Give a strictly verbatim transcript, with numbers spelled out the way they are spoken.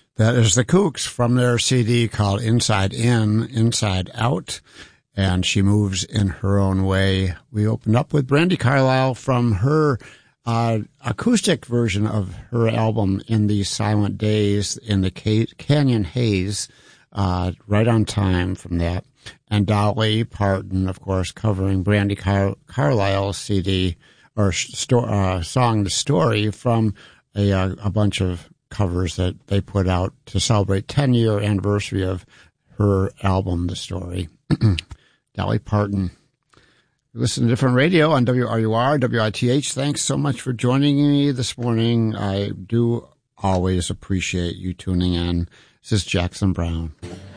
That is the Kooks from their C D called Inside In, Inside Out, and She Moves in Her Own Way. We opened up with Brandi Carlile from her uh, acoustic version of her album In These Silent Days in the Ca- Canyon Haze, uh, right on time from that. And Dolly Parton, of course, covering Brandi Car- Carlile's C D or sto- uh, song The Story from a, uh, a bunch of covers that they put out to celebrate ten-year anniversary of her album, The Story. Dolly Parton. Listen to Different Radio on W R U R, W I T H. Thanks so much for joining me this morning. I do always appreciate you tuning in. This is Jackson Browne.